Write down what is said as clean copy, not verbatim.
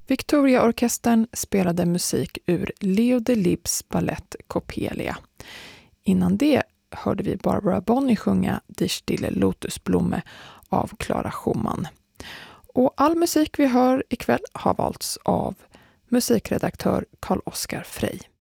Victoriaorkestern spelade musik ur Leo Delibes ballett Coppelia. Innan det hörde vi Barbara Bonney sjunga Die stille Lotusblume av Clara Schumann. Och all musik vi hör ikväll har valts av musikredaktör Carl-Oskar Frey.